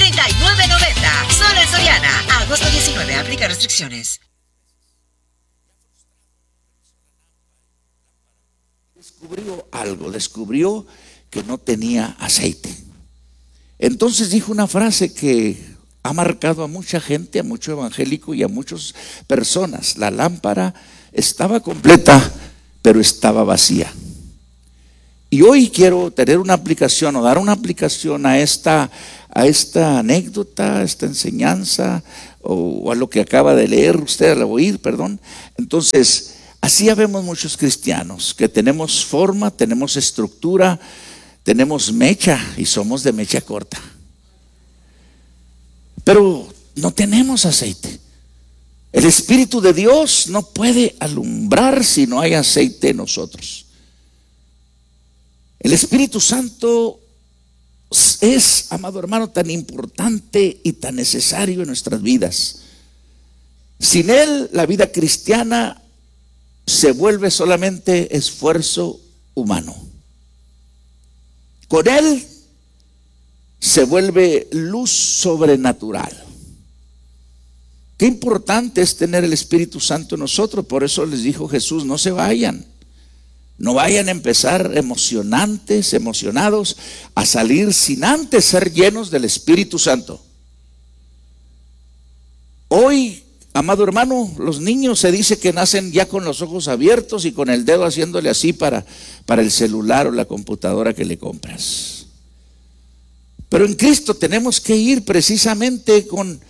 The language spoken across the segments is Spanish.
$39.90. Solo en Soriana. Agosto 19. Aplica restricciones. Descubrió que no tenía aceite. Entonces dijo una frase que ha marcado a mucha gente, a mucho evangélico y a muchas personas. La lámpara estaba completa, pero estaba vacía. Y hoy quiero tener una aplicación o dar una aplicación a esta anécdota, a esta enseñanza o a lo que acaba de leer usted al oír, perdón. Entonces, así habemos muchos cristianos que tenemos forma, tenemos estructura, tenemos mecha y somos de mecha corta. Pero no tenemos aceite. El Espíritu de Dios no puede alumbrar si no hay aceite en nosotros. El Espíritu Santo es, amado hermano, tan importante y tan necesario en nuestras vidas. Sin Él, la vida cristiana se vuelve solamente esfuerzo humano. Con Él se vuelve luz sobrenatural. Qué importante es tener el Espíritu Santo en nosotros. Por eso les dijo Jesús: no se vayan. No vayan a empezar emocionados a salir sin antes ser llenos del Espíritu Santo. Hoy, amado hermano, los niños se dice que nacen ya con los ojos abiertos y con el dedo haciéndole así para el celular o la computadora que le compras. Pero en Cristo tenemos que ir precisamente con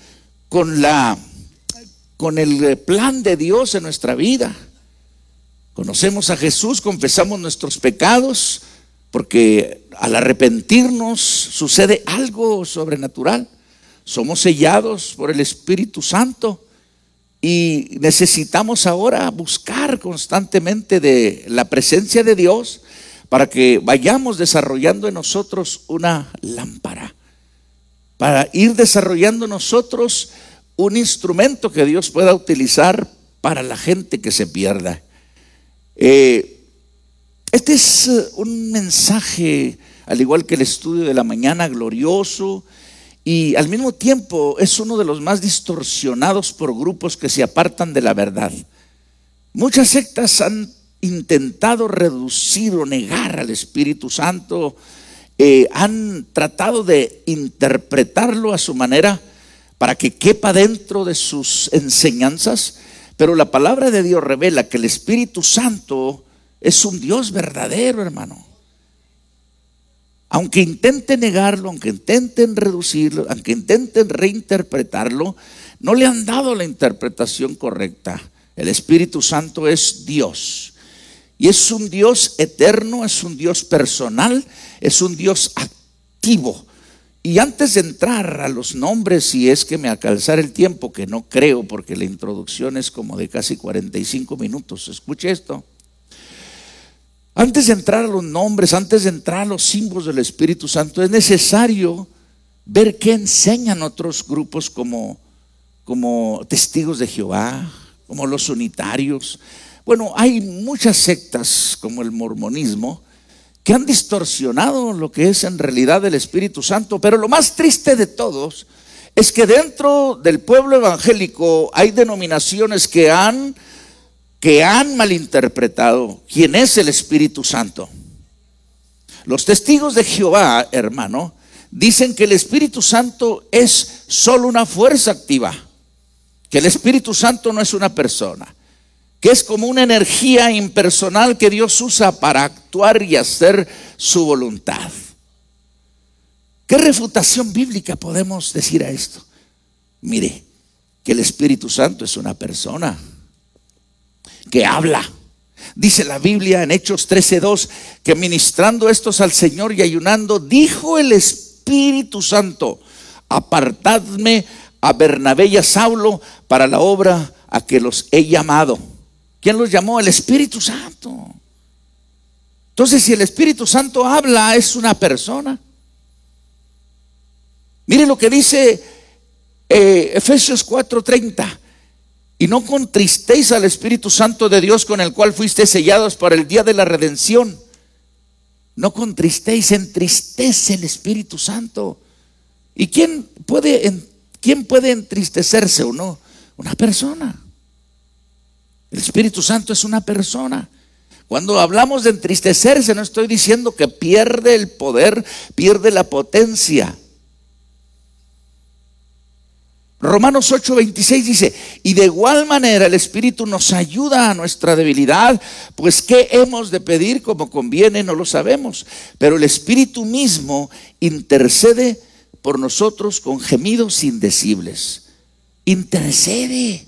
el plan de Dios en nuestra vida. Conocemos a Jesús, confesamos nuestros pecados, porque al arrepentirnos sucede algo sobrenatural. Somos sellados por el Espíritu Santo y necesitamos ahora buscar constantemente de la presencia de Dios para que vayamos desarrollando en nosotros una lámpara, para ir desarrollando en nosotros un instrumento que Dios pueda utilizar para la gente que se pierda. Este es un mensaje, al igual que el estudio de la mañana, glorioso, y al mismo tiempo es uno de los más distorsionados por grupos que se apartan de la verdad. Muchas sectas han intentado reducir o negar al Espíritu Santo, han tratado de interpretarlo a su manera para que quepa dentro de sus enseñanzas. Pero la palabra de Dios revela que el Espíritu Santo es un Dios verdadero, hermano. Aunque intenten negarlo, aunque intenten reducirlo, aunque intenten reinterpretarlo, no le han dado la interpretación correcta. El Espíritu Santo es Dios. Y es un Dios eterno, es un Dios personal, es un Dios activo. Y antes de entrar a los nombres, si es que me alcanzara el tiempo, que no creo porque la introducción es como de casi 45 minutos, escuche esto. Antes de entrar a los nombres, antes de entrar a los símbolos del Espíritu Santo, es necesario ver qué enseñan otros grupos como Testigos de Jehová, como los unitarios. Bueno, hay muchas sectas como el mormonismo que han distorsionado lo que es en realidad el Espíritu Santo. Pero lo más triste de todos es que dentro del pueblo evangélico hay denominaciones que han malinterpretado quién es el Espíritu Santo. Los Testigos de Jehová, hermano, dicen que el Espíritu Santo es solo una fuerza activa, que el Espíritu Santo no es una persona, que es como una energía impersonal que Dios usa para actuar y hacer su voluntad. ¿Qué refutación bíblica podemos decir a esto? Mire, que el Espíritu Santo es una persona que habla. Dice la Biblia en Hechos 13:2 que ministrando estos al Señor y ayunando, dijo el Espíritu Santo: apartadme a Bernabé y a Saulo para la obra a que los he llamado. ¿Quién los llamó? El Espíritu Santo. Entonces, si el Espíritu Santo habla, es una persona. Mire lo que dice Efesios 4:30. Y no contristéis al Espíritu Santo de Dios, con el cual fuisteis sellados para el día de la redención. No contristéis, entristece el Espíritu Santo. ¿Y quién ¿quién puede entristecerse o no? Una persona. El Espíritu Santo es una persona. Cuando hablamos de entristecerse, no estoy diciendo que pierde el poder, pierde la potencia. Romanos 8:26 dice: y de igual manera el Espíritu nos ayuda a nuestra debilidad, pues qué hemos de pedir como conviene no lo sabemos, pero el Espíritu mismo intercede por nosotros con gemidos indecibles. Intercede.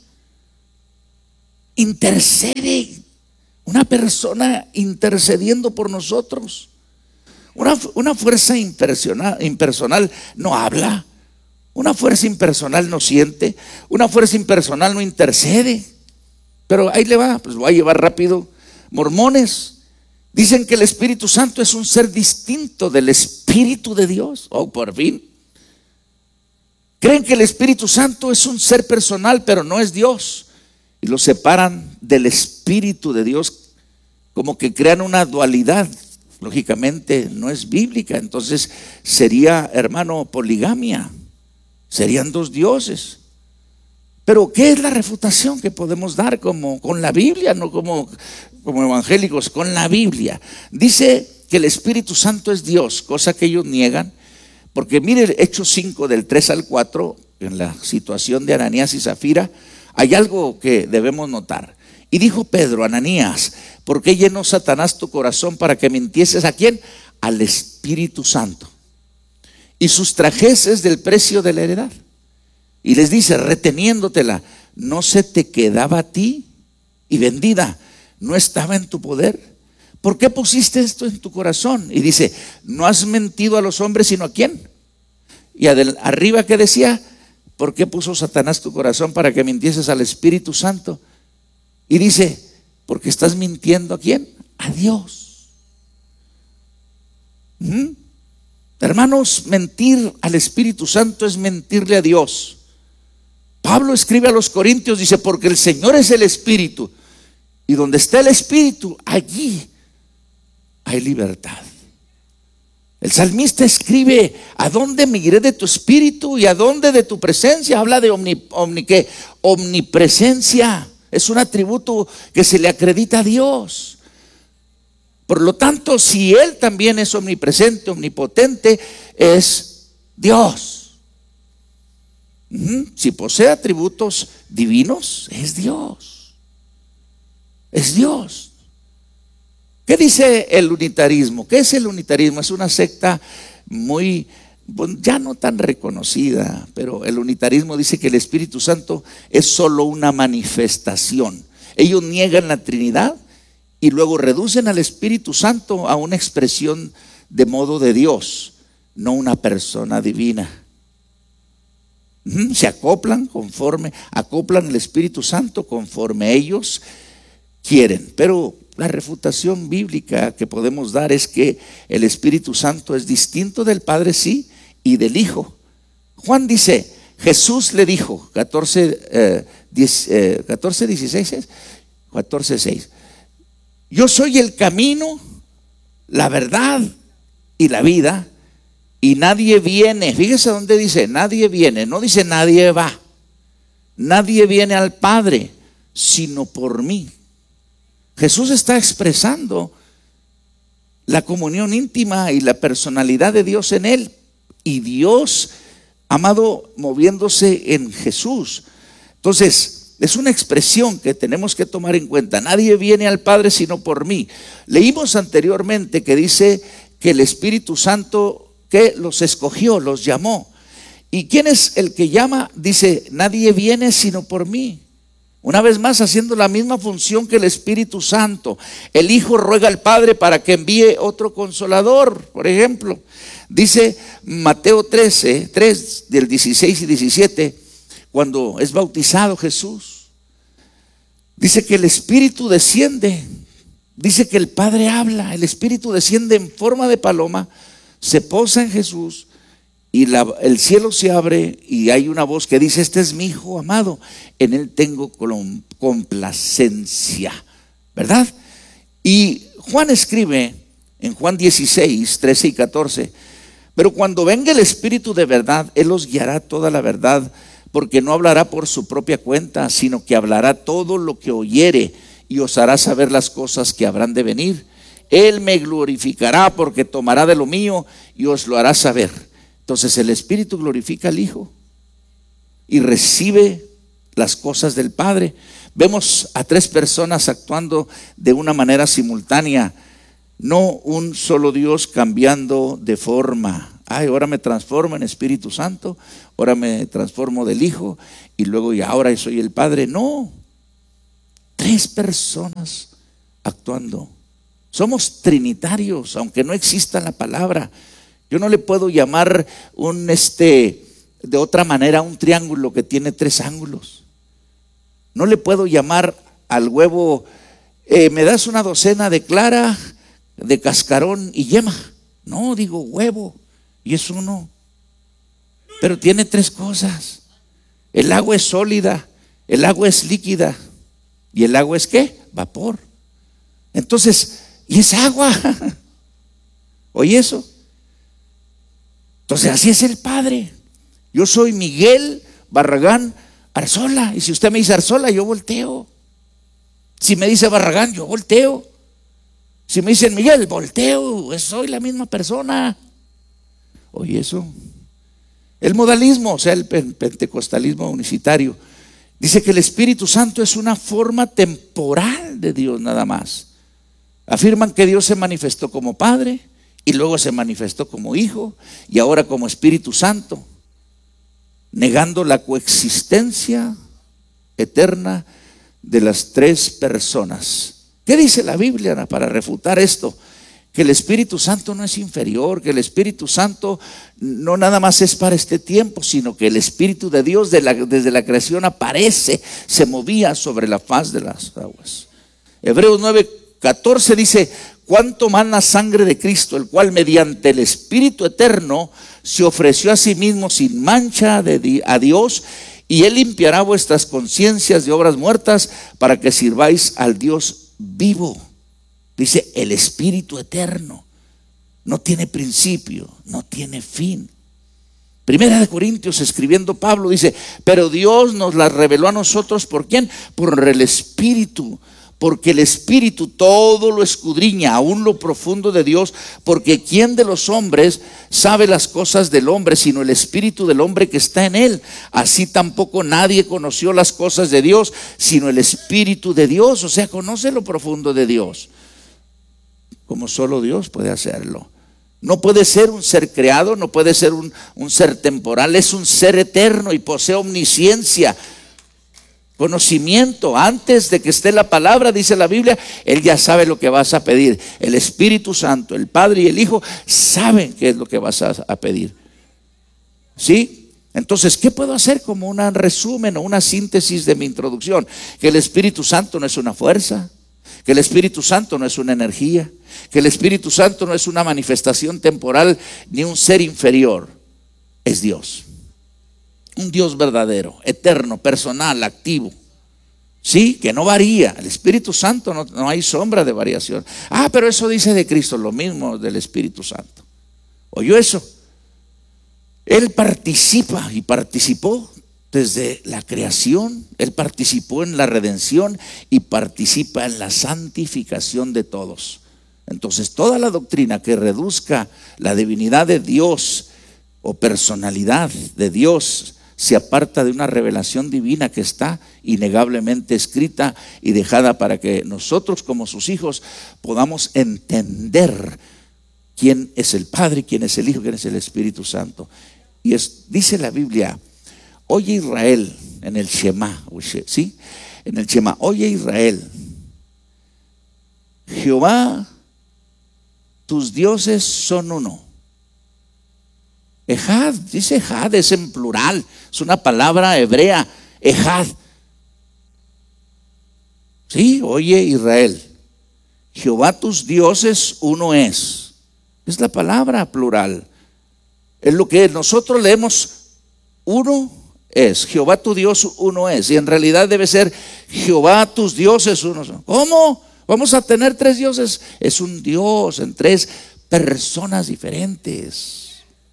Una persona intercediendo por nosotros. Una fuerza impersonal no habla. Una fuerza impersonal no siente. Una fuerza impersonal no intercede. Pero ahí le va, pues voy a llevar rápido. Mormones dicen que el Espíritu Santo es un ser distinto del Espíritu de Dios. Oh, por fin. Creen que el Espíritu Santo es un ser personal, pero no es Dios. Y lo separan del Espíritu de Dios, como que crean una dualidad. Lógicamente no es bíblica. Entonces sería, hermano, poligamia. Serían dos dioses. Pero ¿qué es la refutación que podemos dar con la Biblia? No como evangélicos, con la Biblia. Dice que el Espíritu Santo es Dios, cosa que ellos niegan. Porque mire Hechos 5 del 3 al 4, en la situación de Ananías y Zafira, hay algo que debemos notar. Y dijo Pedro: Ananías, ¿por qué llenó Satanás tu corazón para que mintieses a quién? Al Espíritu Santo, y sustrajeses del precio de la heredad. Y les dice, reteniéndotela, ¿no se te quedaba a ti? Y vendida, ¿no estaba en tu poder? ¿Por qué pusiste esto en tu corazón? Y dice, no has mentido a los hombres, sino ¿a quién? Y arriba que decía, ¿por qué puso Satanás tu corazón para que mintieses al Espíritu Santo? Y dice, porque estás mintiendo ¿a quién? A Dios. Hermanos, mentir al Espíritu Santo es mentirle a Dios. Pablo escribe a los Corintios, dice, porque el Señor es el Espíritu, y donde está el Espíritu, allí hay libertad. El salmista escribe, ¿a dónde me iré de tu espíritu y a dónde de tu presencia? Habla de omnipresencia. Es un atributo que se le acredita a Dios. Por lo tanto, si Él también es omnipresente, omnipotente, es Dios. Si posee atributos divinos, es Dios. Es Dios. ¿Qué dice el unitarismo? ¿Qué es el unitarismo? Es una secta muy, ya no tan reconocida, pero el unitarismo dice que el Espíritu Santo es solo una manifestación. Ellos niegan la Trinidad y luego reducen al Espíritu Santo a una expresión de modo de Dios, no una persona divina. Se acoplan el Espíritu Santo conforme ellos quieren. Pero la refutación bíblica que podemos dar es que el Espíritu Santo es distinto del Padre, sí, y del Hijo. Juan dice, Jesús le dijo, 14:6, yo soy el camino, la verdad y la vida, y nadie viene, fíjese dónde dice, nadie viene, no dice nadie va, nadie viene al Padre, sino por mí. Jesús está expresando la comunión íntima y la personalidad de Dios en Él, y Dios, amado, moviéndose en Jesús. Entonces, es una expresión que tenemos que tomar en cuenta. Nadie viene al Padre sino por mí. Leímos anteriormente que dice que el Espíritu Santo que los escogió, los llamó. ¿Y quién es el que llama? Dice, nadie viene sino por mí. Una vez más, haciendo la misma función que el Espíritu Santo. El Hijo ruega al Padre para que envíe otro consolador. Por ejemplo, dice Mateo 13, 3 del 16 y 17, cuando es bautizado Jesús, dice que el Espíritu desciende. Dice que el Padre habla, el Espíritu desciende en forma de paloma, se posa en Jesús, y el cielo se abre y hay una voz que dice, este es mi Hijo amado, en Él tengo complacencia, ¿verdad? Y Juan escribe en Juan 16, 13 y 14, Pero cuando venga el Espíritu de verdad, Él os guiará toda la verdad, porque no hablará por su propia cuenta, sino que hablará todo lo que oyere y os hará saber las cosas que habrán de venir. Él me glorificará porque tomará de lo mío y os lo hará saber. Entonces el Espíritu glorifica al Hijo y recibe las cosas del Padre. Vemos a tres personas actuando de una manera simultánea, no un solo Dios cambiando de forma. Ay, ahora me transformo en Espíritu Santo, ahora me transformo del Hijo y luego y ahora soy el Padre. No, tres personas actuando. Somos trinitarios, aunque no exista la palabra. Yo no le puedo llamar de otra manera un triángulo que tiene tres ángulos. No le puedo llamar al huevo, me das una docena de clara, de cascarón y yema. No, digo huevo y es uno. Pero tiene tres cosas. El agua es sólida, el agua es líquida y el agua es ¿qué? Vapor. Entonces, y es agua. ¿Oye eso? Entonces así es el Padre. Yo soy Miguel Barragán Arzola, y si usted me dice Arzola, yo volteo. Si me dice Barragán, yo volteo. Si me dicen Miguel, volteo. Soy la misma persona. Oye eso. El modalismo, o sea, el pentecostalismo unicitario, dice que el Espíritu Santo es una forma temporal de Dios nada más. Afirman que Dios se manifestó como Padre y luego se manifestó como Hijo y ahora como Espíritu Santo, negando la coexistencia eterna de las tres personas. ¿Qué dice la Biblia para refutar esto? Que el Espíritu Santo no es inferior, que el Espíritu Santo no nada más es para este tiempo, sino que el Espíritu de Dios desde la creación aparece, se movía sobre la faz de las aguas. Hebreos 9:14 dice: cuánto más la sangre de Cristo, el cual mediante el Espíritu eterno se ofreció a sí mismo sin mancha a Dios, y Él limpiará vuestras conciencias de obras muertas para que sirváis al Dios vivo. Dice el Espíritu eterno, no tiene principio, no tiene fin. Primera de Corintios, escribiendo Pablo, dice: pero Dios nos la reveló a nosotros, ¿por quién? Por el Espíritu. Porque el Espíritu todo lo escudriña, aún lo profundo de Dios, porque ¿quién de los hombres sabe las cosas del hombre, sino el Espíritu del hombre que está en él? Así tampoco nadie conoció las cosas de Dios, sino el Espíritu de Dios. O sea, conoce lo profundo de Dios, como solo Dios puede hacerlo. No puede ser un ser creado, no puede ser un ser temporal, es un ser eterno y posee omnisciencia, conocimiento. Antes de que esté la palabra, dice la Biblia, Él ya sabe lo que vas a pedir. El Espíritu Santo, el Padre y el Hijo saben qué es lo que vas a pedir. ¿Sí? Entonces, ¿qué puedo hacer como un resumen o una síntesis de mi introducción? Que el Espíritu Santo no es una fuerza, que el Espíritu Santo no es una energía, que el Espíritu Santo no es una manifestación temporal ni un ser inferior. Es Dios. Un Dios verdadero, eterno, personal, activo. Sí, que no varía. El Espíritu Santo no hay sombra de variación. Ah, pero eso dice de Cristo, lo mismo del Espíritu Santo. ¿Oyó eso? Él participa y participó desde la creación. Él participó en la redención y participa en la santificación de todos. Entonces, toda la doctrina que reduzca la divinidad de Dios o personalidad de Dios se aparta de una revelación divina que está innegablemente escrita y dejada para que nosotros como sus hijos podamos entender quién es el Padre, quién es el Hijo, quién es el Espíritu Santo. Y dice la Biblia: oye Israel, en el Shema, ¿sí? En el Shema, oye Israel, Jehová, tus dioses son uno. Ejad, dice Ejad, es en plural, es una palabra hebrea, Ejad. Sí, oye Israel, Jehová tus dioses uno es. Es la palabra plural. Es lo que nosotros leemos, uno es. Jehová tu Dios uno es. Y en realidad debe ser Jehová tus dioses uno son. ¿Cómo? Vamos a tener tres dioses. Es un Dios en tres personas diferentes.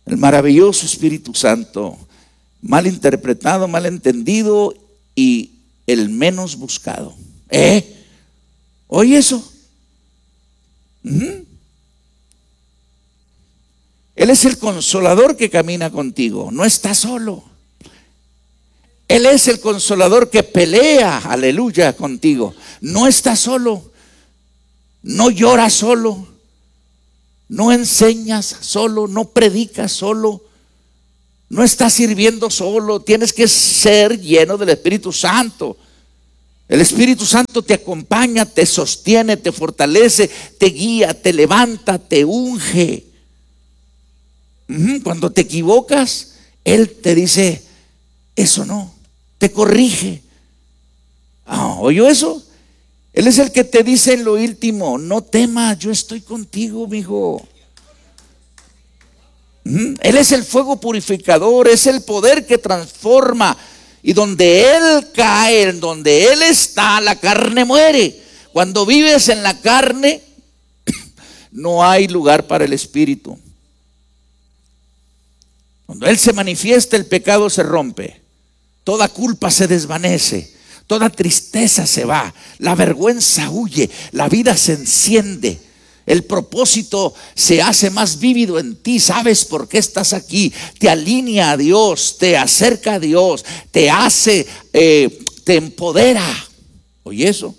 El maravilloso Espíritu Santo, mal interpretado, mal entendido y el menos buscado. ¿Oye eso? Él es el consolador que camina contigo, no está solo. Él es el consolador que pelea, aleluya, contigo. No está solo, no llora solo, no enseñas solo, no predicas solo, no estás sirviendo solo. Tienes que ser lleno del Espíritu Santo. El Espíritu Santo te acompaña, te sostiene, te fortalece, te guía, te levanta, te unge. Cuando te equivocas, Él te dice, eso no, te corrige. ¿Oyó eso? Él es el que te dice en lo último, no temas, yo estoy contigo, mijo. Él es el fuego purificador, es el poder que transforma. Y donde Él cae, donde Él está, la carne muere. Cuando vives en la carne, no hay lugar para el Espíritu. Cuando Él se manifiesta, el pecado se rompe. Toda culpa se desvanece. Toda tristeza se va. La vergüenza huye. La vida se enciende. El propósito se hace más vívido en ti. Sabes por qué estás aquí. Te alinea a Dios, te acerca a Dios, te hace, te empodera. Oye eso.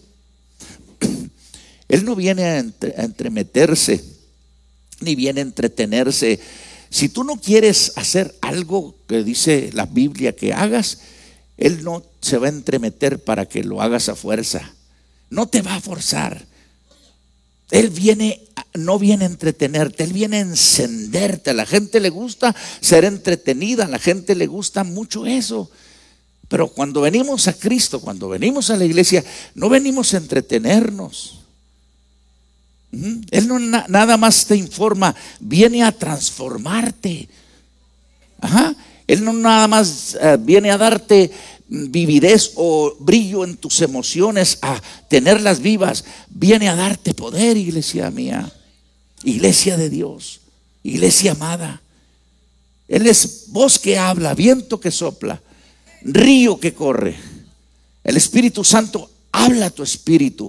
Él no viene a entremeterse, ni viene a entretenerse. Si tú no quieres hacer algo que dice la Biblia que hagas, Él no se va a entremeter para que lo hagas a fuerza. No te va a forzar. Él no viene a entretenerte, Él viene a encenderte. A la gente le gusta ser entretenida, a la gente le gusta mucho eso. Pero cuando venimos a Cristo, cuando venimos a la iglesia, no venimos a entretenernos. Él no nada más te informa, viene a transformarte. Él no nada más viene a darte vividez o brillo en tus emociones, a tenerlas vivas. Viene a darte poder, iglesia mía, iglesia de Dios, iglesia amada. Él es voz que habla, viento que sopla, río que corre. El Espíritu Santo habla a tu espíritu,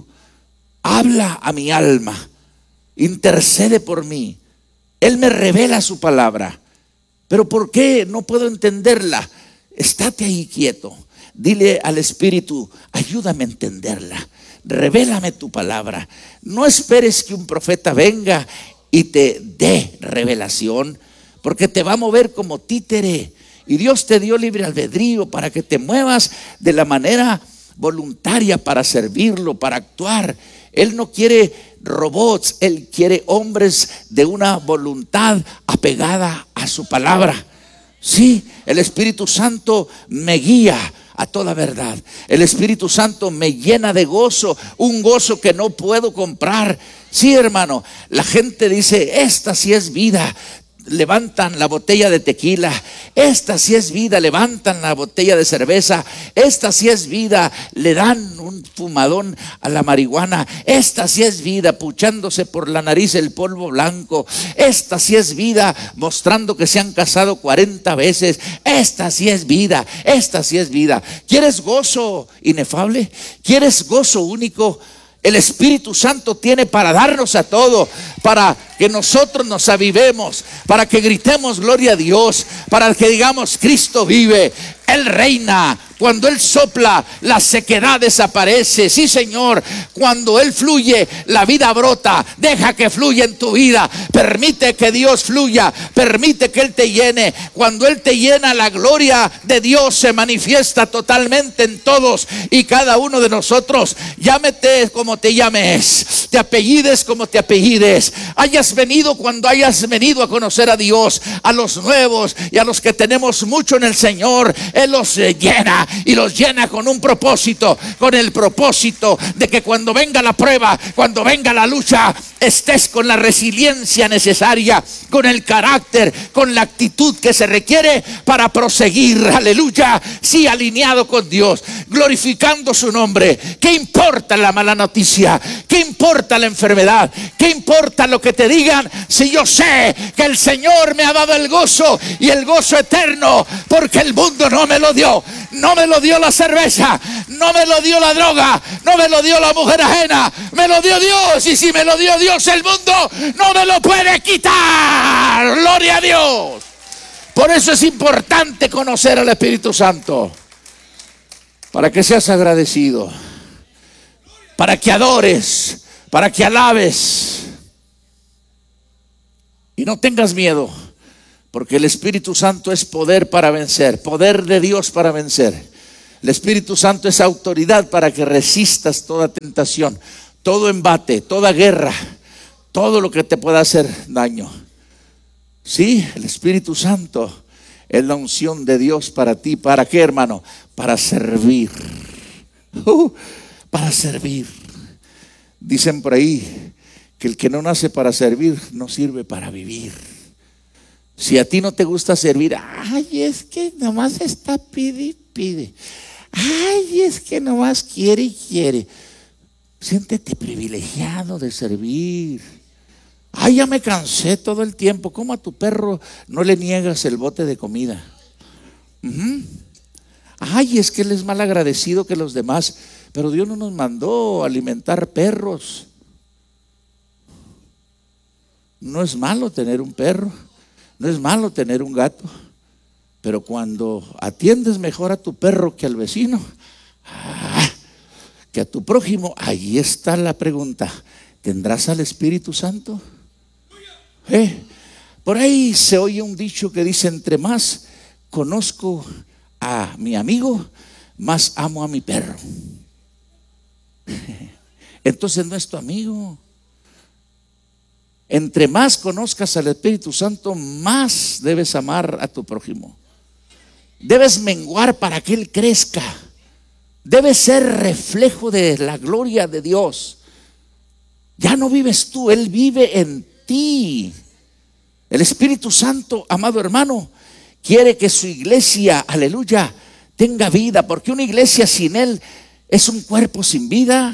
habla a mi alma, intercede por mí. Él me revela su palabra. Pero ¿por qué no puedo entenderla? Estate ahí quieto. Dile al Espíritu, ayúdame a entenderla. Revélame tu palabra. No esperes que un profeta venga y te dé revelación, porque te va a mover como títere. Y Dios te dio libre albedrío para que te muevas de la manera voluntaria para servirlo, para actuar. Él no quiere robots, Él quiere hombres de una voluntad apegada a su palabra. Sí, el Espíritu Santo me guía a toda verdad. El Espíritu Santo me llena de gozo, un gozo que no puedo comprar. Sí, hermano, la gente dice, esta sí es vida. Levantan la botella de tequila. Esta sí es vida. Levantan la botella de cerveza. Esta sí es vida. Le dan un fumadón a la marihuana. Esta sí es vida, puchándose por la nariz el polvo blanco. Esta sí es vida, mostrando que se han casado 40 veces. Esta sí es vida. Esta sí es vida. ¿Quieres gozo inefable? ¿Quieres gozo único? El Espíritu Santo tiene para darnos a todo, para que nosotros nos avivemos, para que gritemos gloria a Dios, para que digamos Cristo vive, Él reina. Cuando Él sopla, la sequedad desaparece. Sí, Señor, cuando Él fluye, la vida brota. Deja que fluya en tu vida. Permite que Dios fluya. Permite que Él te llene. Cuando Él te llena, la gloria de Dios se manifiesta totalmente en todos y cada uno de nosotros. Llámete como te llames, te apellides como te apellides, hayas venido cuando hayas venido a conocer a Dios. A los nuevos y a los que tenemos mucho en el Señor, Él los llena. Y los llena con un propósito, con el propósito de que cuando venga la prueba, cuando venga la lucha, estés con la resiliencia necesaria, con el carácter, con la actitud que se requiere para proseguir, aleluya, sí, alineado con Dios, glorificando su nombre. ¿Qué importa la mala noticia? ¿Qué importa la enfermedad? ¿Qué importa lo que te diga digan: si yo sé que el Señor me ha dado el gozo y el gozo eterno, porque el mundo no me lo dio. No me lo dio la cerveza, no me lo dio la droga, no me lo dio la mujer ajena, me lo dio Dios. Y si me lo dio Dios, el mundo no me lo puede quitar. Gloria a Dios. Por eso es importante conocer al Espíritu Santo, para que seas agradecido, para que adores, para que alabes y no tengas miedo, porque el Espíritu Santo es poder para vencer, poder de Dios para vencer. El Espíritu Santo es autoridad para que resistas toda tentación, todo embate, toda guerra, todo lo que te pueda hacer daño. Sí, el Espíritu Santo es la unción de Dios para ti. ¿Para qué, hermano? Para servir. Para servir. Dicen por ahí que el que no nace para servir no sirve para vivir. Si a ti no te gusta servir, ay, es que nomás está pide y pide. Ay, es que nomás quiere y quiere. Siéntete privilegiado de servir. Ay, ya me cansé todo el tiempo. ¿Cómo a tu perro no le niegas el bote de comida? Ay, es que él es mal agradecido que los demás. Pero Dios no nos mandó a alimentar perros. No es malo tener un perro, no es malo tener un gato, pero cuando atiendes mejor a tu perro que al vecino, que a tu prójimo, ahí está la pregunta: ¿tendrás al Espíritu Santo? Por ahí se oye un dicho que dice: entre más conozco a mi amigo, más amo a mi perro. Entonces no es tu amigo. Entre más conozcas al Espíritu Santo, más debes amar a tu prójimo. Debes menguar para que Él crezca. Debes ser reflejo de la gloria de Dios. Ya no vives tú, Él vive en ti. El Espíritu Santo, amado hermano, quiere que su iglesia, aleluya, tenga vida, porque una iglesia sin Él es un cuerpo sin vida.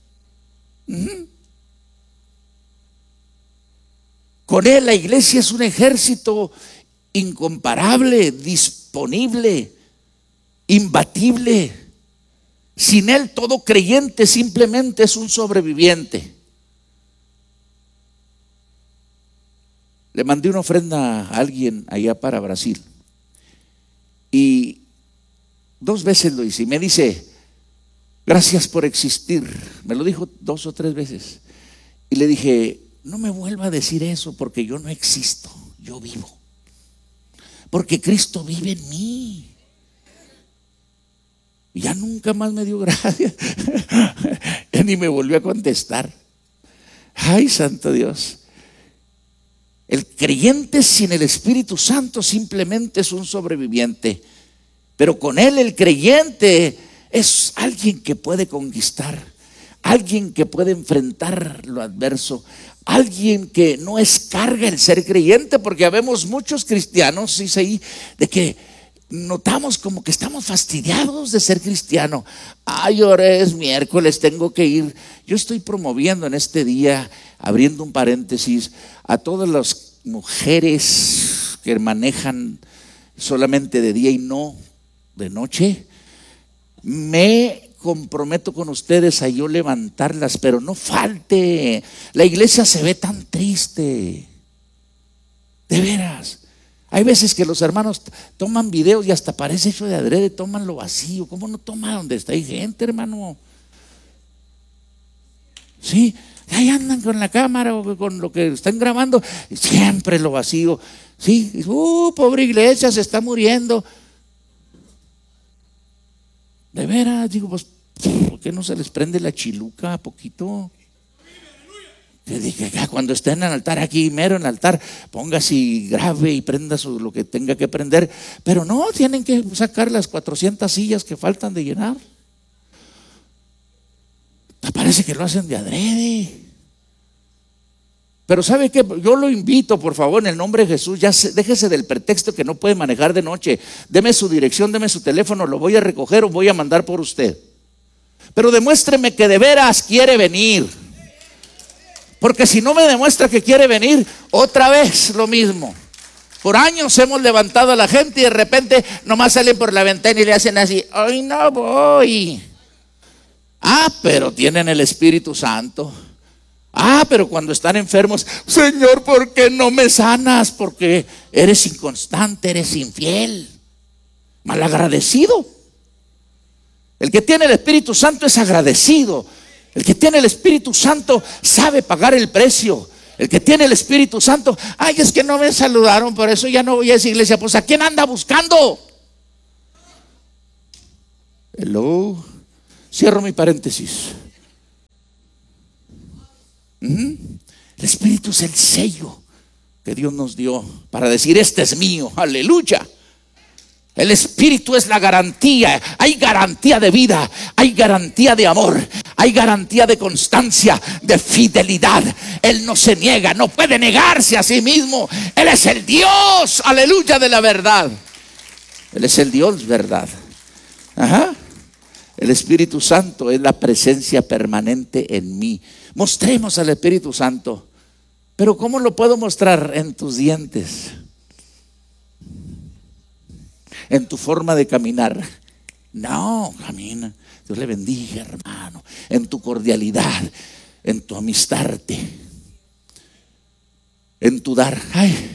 Con Él la iglesia es un ejército incomparable, disponible, imbatible. Sin Él todo creyente simplemente es un sobreviviente. Le mandé una ofrenda a alguien allá para Brasil y 2 veces lo hice y me dice: gracias por existir. Me lo dijo 2 o 3 veces y le dije: no me vuelva a decir eso, porque yo no existo, yo vivo. Porque Cristo vive en mí. Y ya nunca más me dio gracias. Ya ni me volvió a contestar. Ay, santo Dios. El creyente sin el Espíritu Santo simplemente es un sobreviviente. Pero con Él el creyente es alguien que puede conquistar, alguien que puede enfrentar lo adverso, alguien que no es carga el ser creyente, porque habemos muchos cristianos, dice ahí, de que notamos como que estamos fastidiados de ser cristiano. Ay, ahora es miércoles, tengo que ir. Yo estoy promoviendo en este día, abriendo un paréntesis, a todas las mujeres que manejan solamente de día y no de noche. Me comprometo con ustedes a yo levantarlas, pero no falte. La iglesia se ve tan triste, de veras. Hay veces que los hermanos toman videos y hasta parece hecho de adrede, toman lo vacío. ¿Cómo no toma donde está? Hay gente, hermano. Sí, ahí andan con la cámara o con lo que están grabando, siempre lo vacío. Sí, pobre iglesia, se está muriendo. De veras, digo, pues, ¿por qué no se les prende la chiluca a poquito? Te dije, cuando estén en el altar, aquí mero en el altar, póngase y grabe y prenda lo que tenga que prender. Pero no, tienen que sacar las 400 sillas que faltan de llenar. Parece que lo hacen de adrede. Pero ¿sabe qué? Yo lo invito, por favor, en el nombre de Jesús, ya déjese del pretexto que no puede manejar de noche. Deme su dirección, deme su teléfono, lo voy a recoger o voy a mandar por usted. Pero demuéstreme que de veras quiere venir. Porque si no me demuestra que quiere venir, otra vez lo mismo. Por años hemos levantado a la gente y de repente nomás salen por la ventana y le hacen así: hoy no voy. Ah, pero tienen el Espíritu Santo. Ah, pero cuando están enfermos: Señor, ¿por qué no me sanas? Porque eres inconstante, eres infiel, malagradecido. El que tiene el Espíritu Santo es agradecido. El que tiene el Espíritu Santo sabe pagar el precio. El que tiene el Espíritu Santo: ay, es que no me saludaron, por eso ya no voy a esa iglesia. Pues ¿a quién anda buscando? Hello. Cierro mi paréntesis. El Espíritu es el sello que Dios nos dio para decir: este es mío. Aleluya. El Espíritu es la garantía. Hay garantía de vida, hay garantía de amor, hay garantía de constancia, de fidelidad. Él no se niega, no puede negarse a sí mismo. Él es el Dios, aleluya, de la verdad. Él es el Dios verdad. Ajá. El Espíritu Santo es la presencia permanente en mí. Mostremos al Espíritu Santo. Pero ¿cómo lo puedo mostrar? En tus dientes, en tu forma de caminar. No, camina. Dios le bendiga, hermano. En tu cordialidad, en tu amistarte, en tu dar. Ay,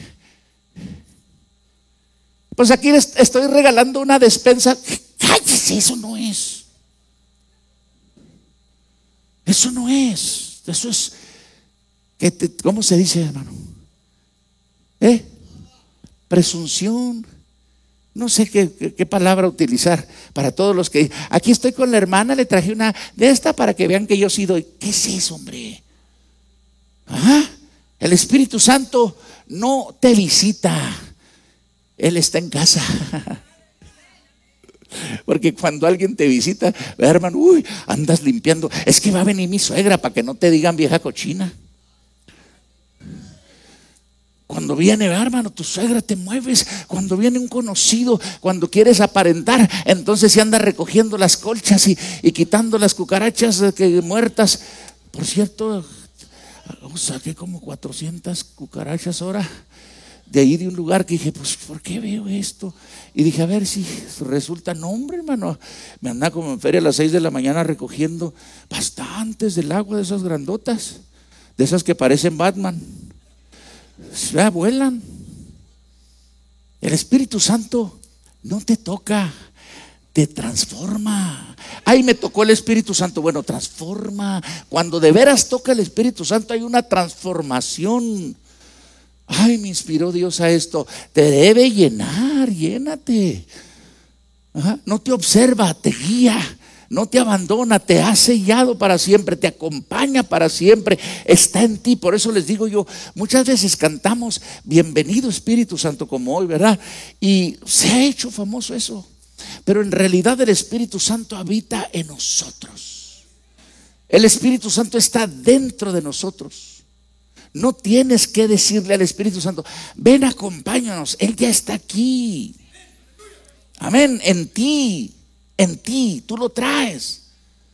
pues aquí estoy regalando una despensa. Cállese, eso no es. Eso no es. Eso es, ¿cómo se dice, hermano? Presunción. No sé qué palabra utilizar para todos los que: aquí estoy con la hermana, le traje una de esta para que vean que yo sí doy. ¿Qué es eso, hombre? El Espíritu Santo no te visita, Él está en casa. Porque cuando alguien te visita, hermano, uy, andas limpiando. Es que va a venir mi suegra, para que no te digan vieja cochina. Cuando viene, hermano, tu suegra, te mueves. Cuando viene un conocido, cuando quieres aparentar, entonces se anda recogiendo las colchas y quitando las cucarachas muertas. Por cierto, saqué como 400 cucarachas ahora de ahí, de un lugar que dije: pues ¿por qué veo esto? Y dije: a ver si resulta. No, hombre, hermano, me andaba como en feria a las 6 de la mañana recogiendo bastantes del agua, de esas grandotas, de esas que parecen Batman. Vuelan. El Espíritu Santo no te toca, te transforma. Ay, me tocó el Espíritu Santo. Bueno, transforma. Cuando de veras toca el Espíritu Santo, hay una transformación. Ay, me inspiró Dios a esto. Te debe llenar, llénate. No te observa, te guía. No te abandona, te ha sellado para siempre, te acompaña para siempre, está en ti. Por eso les digo yo, muchas veces cantamos bienvenido Espíritu Santo, como hoy, ¿verdad? Y se ha hecho famoso eso. Pero en realidad el Espíritu Santo habita en nosotros. El Espíritu Santo está dentro de nosotros. No tienes que decirle al Espíritu Santo: ven, acompáñanos. Él ya está aquí. Amén, en ti. En ti, tú lo traes.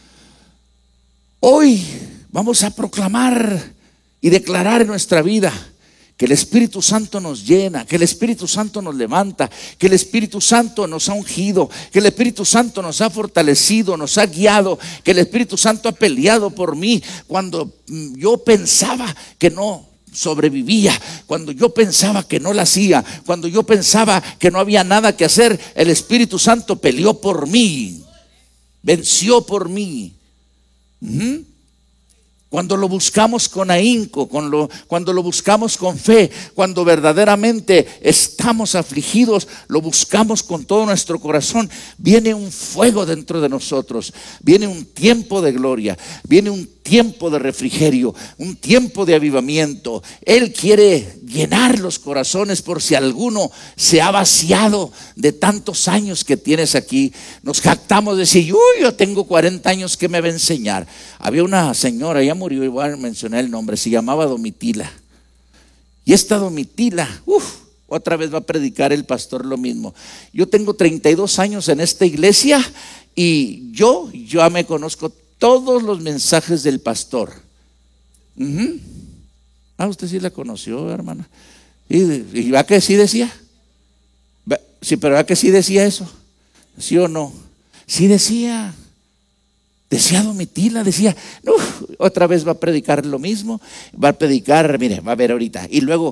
Hoy vamos a proclamar y declarar en nuestra vida que el Espíritu Santo nos llena, que el Espíritu Santo nos levanta, que el Espíritu Santo nos ha ungido, que el Espíritu Santo nos ha fortalecido, nos ha guiado, que el Espíritu Santo ha peleado por mí cuando yo pensaba que no sobrevivía, cuando yo pensaba que no la hacía, cuando yo pensaba que no había nada que hacer. El Espíritu Santo peleó por mí, venció por mí. Cuando lo buscamos con ahínco, cuando lo buscamos con fe, cuando verdaderamente estamos afligidos, lo buscamos con todo nuestro corazón, viene un fuego dentro de nosotros, viene un tiempo de gloria, viene un tiempo de refrigerio, un tiempo de avivamiento. Él quiere llenar los corazones por si alguno se ha vaciado de tantos años que tienes aquí. Nos jactamos de decir: uy, yo tengo 40 años, ¿qué me va a enseñar? Había una señora, ya murió, igual mencioné el nombre, se llamaba Domitila. Y esta Domitila, otra vez va a predicar el pastor lo mismo. Yo tengo 32 años en esta iglesia y yo ya me conozco todos los mensajes del pastor. Usted sí la conoció, hermana. ¿Y va que sí decía? Sí, pero va que sí decía eso. ¿Sí o no? Sí decía. Decía Domitila, decía, otra vez va a predicar lo mismo. Va a predicar, mire, va a ver ahorita. Y luego,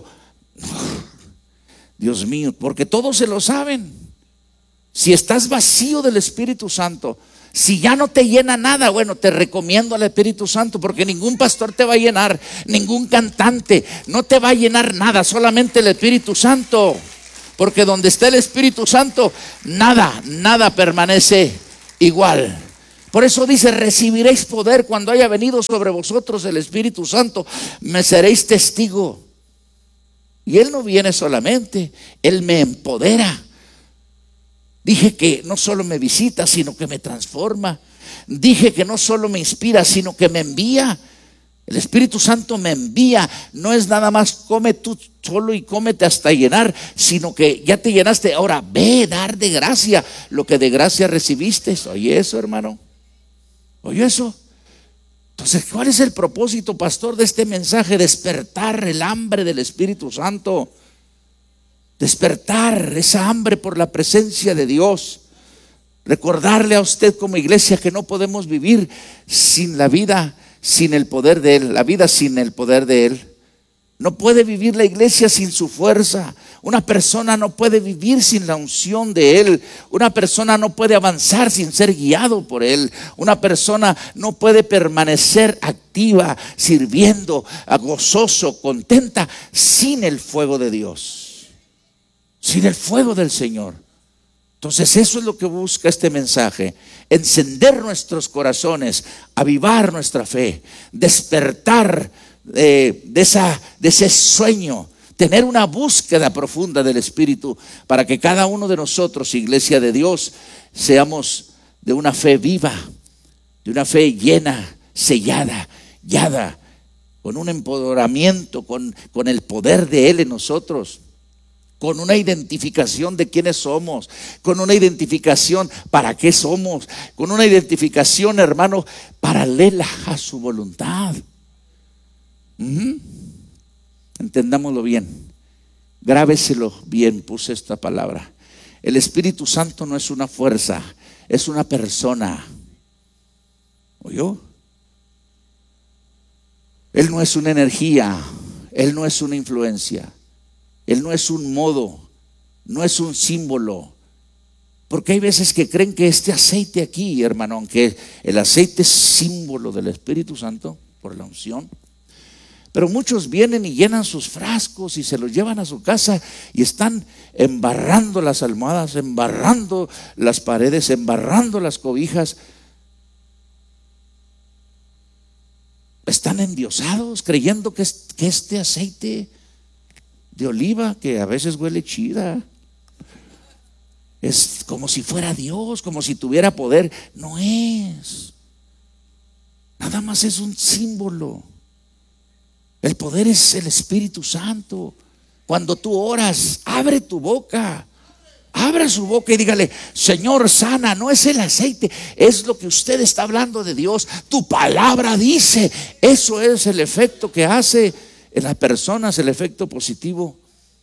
Dios mío, porque todos se lo saben. Si estás vacío del Espíritu Santo, si ya no te llena nada, bueno, te recomiendo al Espíritu Santo, porque ningún pastor te va a llenar, ningún cantante, no te va a llenar nada, solamente el Espíritu Santo. Porque donde está el Espíritu Santo, nada permanece igual. Por eso dice, recibiréis poder cuando haya venido sobre vosotros el Espíritu Santo, me seréis testigo. Y Él no viene solamente, Él me empodera. Dije que no solo me visita, sino que me transforma. Dije que no solo me inspira, sino que me envía. El Espíritu Santo me envía. No es nada más come tú solo y cómete hasta llenar, sino que ya te llenaste. Ahora ve, dar de gracia lo que de gracia recibiste. Oye eso, hermano. Oye eso. Entonces, ¿cuál es el propósito, pastor, de este mensaje? Despertar el hambre del Espíritu Santo. Despertar esa hambre por la presencia de Dios. Recordarle a usted como iglesia que no podemos vivir sin la vida, sin el poder de Él. La vida sin el poder de Él. No puede vivir la iglesia sin su fuerza. Una persona no puede vivir sin la unción de Él. Una persona no puede avanzar sin ser guiado por Él. Una persona no puede permanecer activa, sirviendo, gozoso, contenta, sin el fuego de Dios. Sin el fuego del Señor. Entonces eso es lo que busca este mensaje. Encender nuestros corazones, avivar nuestra fe, despertar de ese sueño, tener una búsqueda profunda del Espíritu, para que cada uno de nosotros, iglesia de Dios, seamos de una fe viva, de una fe llena, sellada, guiada, con un empoderamiento, con el poder de Él en nosotros. Con una identificación de quiénes somos, con una identificación para qué somos, con una identificación, hermano, paralela a su voluntad. Entendámoslo bien, grábeselo bien, puse esta palabra. El Espíritu Santo no es una fuerza, es una persona. ¿Oyó? Él no es una energía, Él no es una influencia. Él no es un modo, no es un símbolo. Porque hay veces que creen que este aceite aquí, hermano, aunque el aceite es símbolo del Espíritu Santo por la unción, pero muchos vienen y llenan sus frascos y se los llevan a su casa y están embarrando las almohadas, embarrando las paredes, embarrando las cobijas. Están endiosados creyendo que este aceite de oliva, que a veces huele chida, es como si fuera Dios, como si tuviera poder. No es. Nada más es un símbolo. El poder es el Espíritu Santo. Cuando tú oras, abre tu boca. Abra su boca y dígale: Señor, sana. No es el aceite, es lo que usted está hablando de Dios. Tu palabra dice. Eso es el efecto que hace en las personas, el efecto positivo.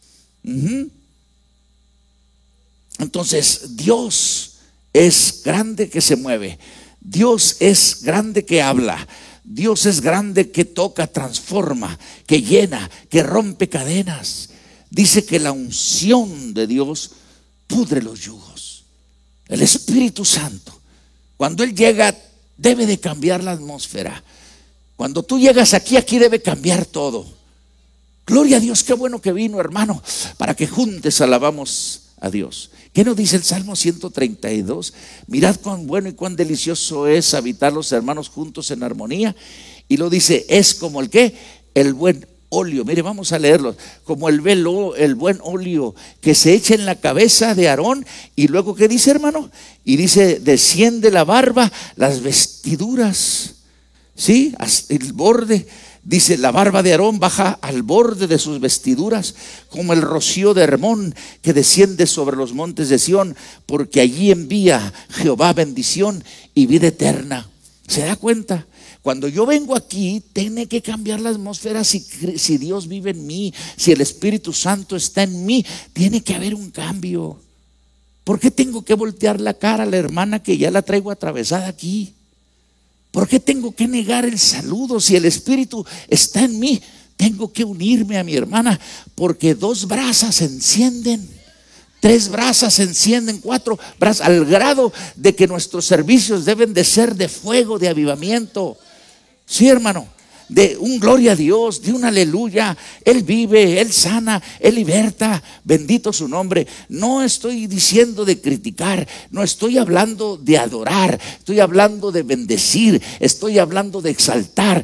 Entonces, Dios es grande que se mueve. Dios es grande que habla. Dios es grande que toca, transforma, que llena, que rompe cadenas. Dice que la unción de Dios pudre los yugos. El Espíritu Santo, cuando Él llega, debe de cambiar la atmósfera. Cuando tú llegas aquí debe cambiar todo. Gloria a Dios, qué bueno que vino, hermano, para que juntos alabamos a Dios. ¿Qué nos dice el Salmo 132? Mirad cuán bueno y cuán delicioso es habitar los hermanos juntos en armonía. Y lo dice, es como el ¿qué? El buen óleo. Mire, vamos a leerlo. Como el buen óleo que se echa en la cabeza de Aarón. Y luego, ¿qué dice, hermano? Y dice, desciende la barba, las vestiduras, ¿sí? Hasta el borde. Dice, la barba de Aarón baja al borde de sus vestiduras, como el rocío de Hermón que desciende sobre los montes de Sión, porque allí envía Jehová bendición y vida eterna. ¿Se da cuenta? Cuando yo vengo aquí, tiene que cambiar la atmósfera. Si Dios vive en mí, si el Espíritu Santo está en mí, tiene que haber un cambio. ¿Por qué tengo que voltear la cara a la hermana que ya la traigo atravesada aquí? ¿Por qué tengo que negar el saludo si el Espíritu está en mí? Tengo que unirme a mi hermana, porque 2 brasas se encienden, 3 brasas se encienden, 4 brasas, al grado de que nuestros servicios deben de ser de fuego, de avivamiento. Sí, hermano, de un gloria a Dios, de un aleluya. Él vive, Él sana, Él liberta, bendito su nombre. No estoy diciendo de criticar, no estoy hablando de adorar, estoy hablando de bendecir, estoy hablando de exaltar,